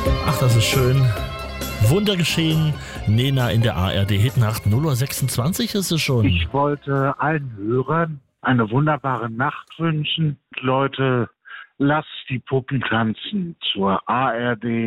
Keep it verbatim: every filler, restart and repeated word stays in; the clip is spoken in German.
Ach, das ist schön. Wunder geschehen. Nena in der A R D-Hitnacht. null Uhr sechsundzwanzig ist es schon. Ich wollte allen Hörern eine wunderbare Nacht wünschen. Leute, lasst die Puppen tanzen zur A R D